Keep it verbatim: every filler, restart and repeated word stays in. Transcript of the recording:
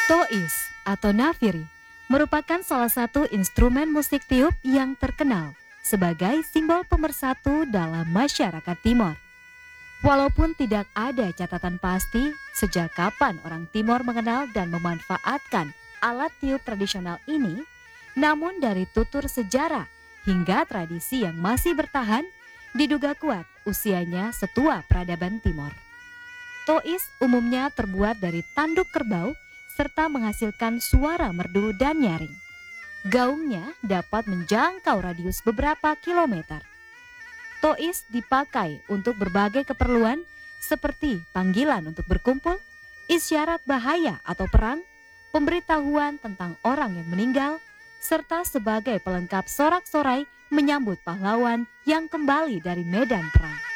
Tois atau nafiri merupakan salah satu instrumen musik tiup yang terkenal sebagai simbol pemersatu dalam masyarakat Timor. Walaupun tidak ada catatan pasti sejak kapan orang Timor mengenal dan memanfaatkan alat tiup tradisional ini, namun dari tutur sejarah hingga tradisi yang masih bertahan, diduga kuat usianya setua peradaban Timor. Tois umumnya terbuat dari tanduk kerbau serta menghasilkan suara merdu dan nyaring. Gaungnya dapat menjangkau radius beberapa kilometer. Tois dipakai untuk berbagai keperluan seperti panggilan untuk berkumpul, isyarat bahaya atau perang, pemberitahuan tentang orang yang meninggal, serta sebagai pelengkap sorak-sorai menyambut pahlawan yang kembali dari medan perang.